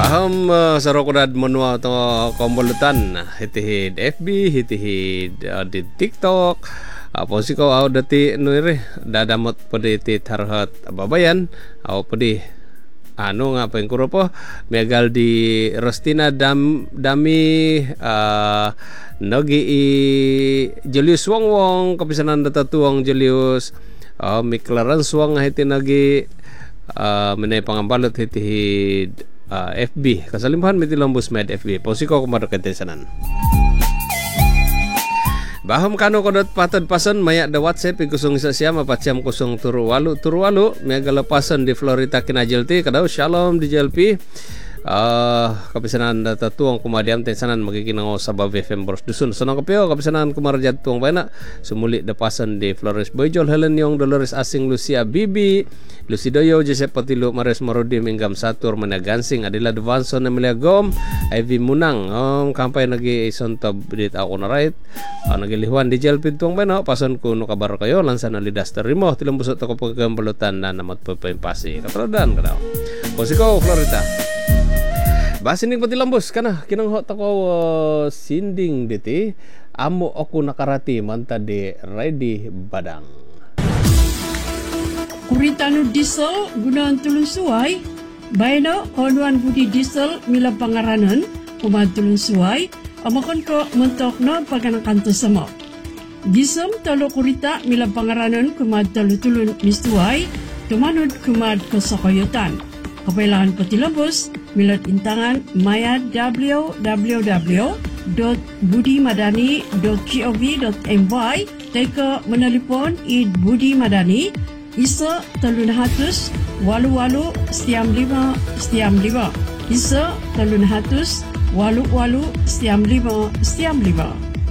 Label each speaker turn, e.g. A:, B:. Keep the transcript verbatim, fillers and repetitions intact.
A: Baham uh, sarokodad menua to kombolutan hitihid F B hitihid uh, di TikTok apa sih kau au dati nuire dadamot pedi ti tarhat babayan au pedi anu ngapain kuropo megal di Rostina dam dami uh, nogi i Julius Wong Wong kepisanan data tuang Julius uh, miklaran suang hiti nagi uh, menai pangambalot hitihid Uh, F B kasalimpahan miti lombus med F B posiko kumado ketesanan baham kano kodot patad pasan mayak da WhatsApp kusung isa siam apat siam kusung turu walu turu walu mega lepasan di Florida kinajelti kadau shalom di Jelpi uh, kapisanan data tuang kumadiam tensanan magikinango sabab F M Boros Dusun sonong kapio kapisanan kumarjat tuang baina sumuli depasan di Flores Boyjol Helen Yong Dolores Asing Lucia Bibi Lucy Doyo Joseph Patilu Mares Marodi Minggam Satur Managansing Adila Devanson Emilia Gom Ivy Munang om kampay nagi isonto bidit ako na right uh, nagilihuan di Jel Pintuang baina pason ko no kabar kayo lansan alidas terimo tilembusot ako pagkambalutan na namat pagpaimpasi katrodan kadaw posiko Florida Basining pati lambos kana kinang hot ako uh, sinding diti amo aku nakarati manta di ready badang
B: Kuritano diesel gunaan tulong suway bayno konuan budi diesel mila pangaranan kumaan tulong suway amakon ko mentok no paganakanto sama diesel talo kurita mila pangaranan kumaan talo tulong misuway tumanod kumaan ko sa koyotan kapailangan pati labos milat intangan maya w w w dot budimadani dot gov dot my teka menelpon id Budi Madani isa talun hatus walu walu setiam lima setiam lima isa talun hatus walu walu setiam lima setiam lima